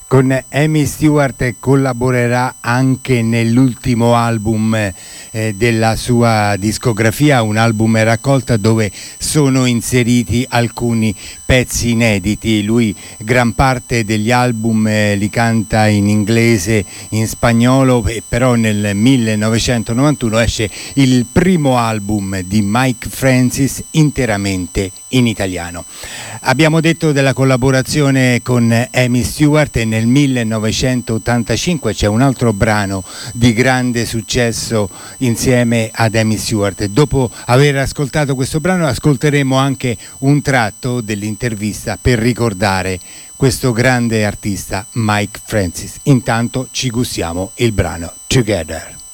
Con Amy Stewart collaborerà anche nell'ultimo album della sua discografia, un album raccolta dove sono inseriti alcuni pezzi inediti. Lui gran parte degli album li canta in inglese, in spagnolo, però nel 1991 esce il primo album di Mike Francis interamente in italiano. Abbiamo detto della collaborazione con Amy Stewart e nel 1985 c'è un altro brano di grande successo insieme ad Amy Stewart. Dopo aver ascoltato questo brano ascolteremo anche un tratto dell'intervista per ricordare questo grande artista Mike Francis. Intanto ci gustiamo il brano Together.